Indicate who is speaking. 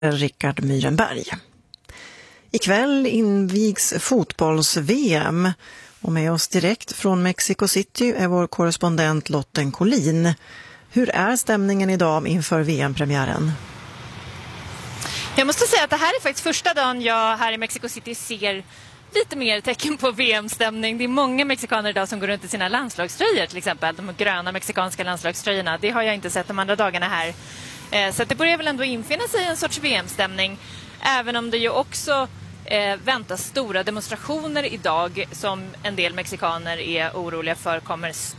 Speaker 1: Rickard Myrenberg. Ikväll invigs fotbolls-VM och med oss direkt från Mexico City är vår korrespondent Lotten Collin. Hur är stämningen idag inför VM-premiären?
Speaker 2: Jag måste säga att det här är faktiskt första dagen jag här i Mexico City ser lite mer tecken på VM-stämning. Det är många mexikaner idag som går runt i sina landslagströjor till exempel. De gröna mexikanska landslagströjorna. Det har jag inte sett de andra dagarna här. Så att det börjar väl ändå infinna sig en sorts VM-stämning. Även om det ju också väntas stora demonstrationer idag som en del mexikaner är oroliga för kommer